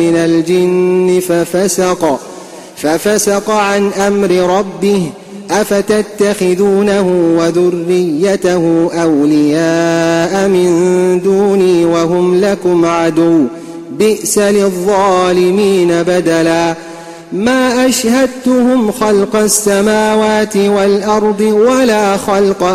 من الجن ففسق عن أمر ربه أفتتخذونه وذريته أولياء من دوني وهم لكم عدو بئس للظالمين بدلا ما أشهدتهم خلق السماوات والأرض ولا خلق